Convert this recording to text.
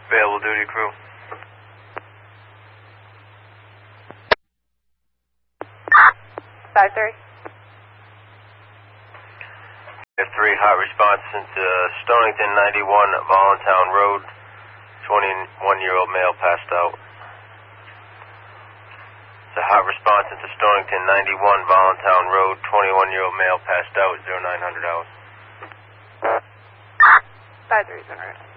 Available duty crew. 5-3. F3, hot response into Stonington 91, Voluntown Road. 21-year-old male passed out. It's a hot response into Stonington 91, Voluntown Road. 21-year-old male passed out. 0900 hours. 5-3 is en route.